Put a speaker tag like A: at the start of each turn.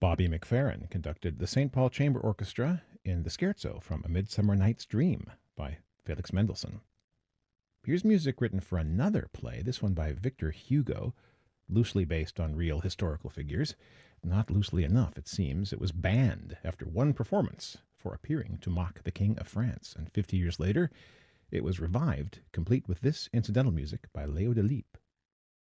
A: Bobby McFerrin conducted the St. Paul Chamber Orchestra in the Scherzo from A Midsummer Night's Dream by Felix Mendelssohn. Here's music written for another play, this one by Victor Hugo, loosely based on real historical figures. Not loosely enough, it seems. It was banned after one performance for appearing to mock the King of France, and 50 years later, it was revived, complete with this incidental music by Leo Delibes.